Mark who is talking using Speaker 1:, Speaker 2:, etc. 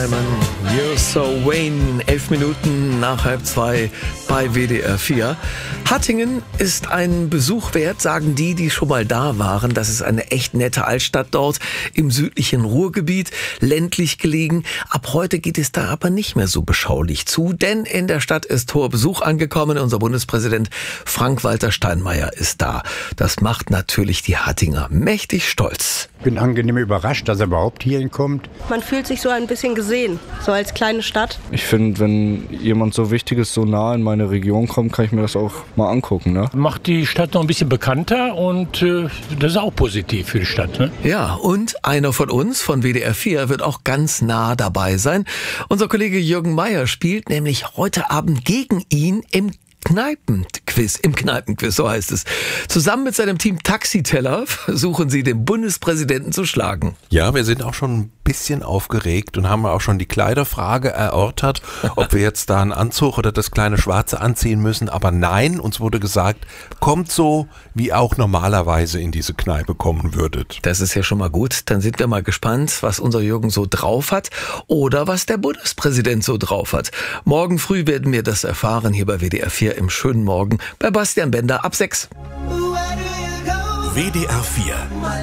Speaker 1: You're so Wayne, 11 Minuten nach 1:30 bei WDR 4. Hattingen ist ein Besuch wert, sagen die schon mal da waren. Das ist eine echt nette Altstadt dort im südlichen Ruhrgebiet, ländlich gelegen. Ab heute geht es da aber nicht mehr so beschaulich zu, denn in der Stadt ist hoher Besuch angekommen. Unser Bundespräsident Frank-Walter Steinmeier ist da. Das macht natürlich die Hattinger mächtig stolz.
Speaker 2: Ich bin angenehm überrascht, dass er überhaupt hierhin kommt.
Speaker 3: Man fühlt sich so ein bisschen gesehen, so als kleine Stadt.
Speaker 4: Ich finde, wenn jemand so Wichtiges so nah in meine Region kommt, kann ich mir das auch mal angucken. Ne?
Speaker 5: Macht die Stadt noch ein bisschen bekannter und das ist auch positiv für die Stadt. Ne?
Speaker 1: Ja, und einer von uns, von WDR 4, wird auch ganz nah dabei sein. Unser Kollege Jürgen Meier spielt nämlich heute Abend gegen ihn im Kneipenquiz, so heißt es. Zusammen mit seinem Team Taxiteller versuchen sie, den Bundespräsidenten zu schlagen.
Speaker 6: Ja, wir sind auch schon ein bisschen aufgeregt und haben auch schon die Kleiderfrage erörtert, ob wir jetzt da einen Anzug oder das kleine Schwarze anziehen müssen. Aber nein, uns wurde gesagt, kommt so, wie auch normalerweise in diese Kneipe kommen würdet.
Speaker 1: Das ist ja schon mal gut. Dann sind wir mal gespannt, was unser Jürgen so drauf hat oder was der Bundespräsident so drauf hat. Morgen früh werden wir das erfahren hier bei WDR 4 im schönen Morgen bei Bastian Bender ab 6.
Speaker 7: WDR 4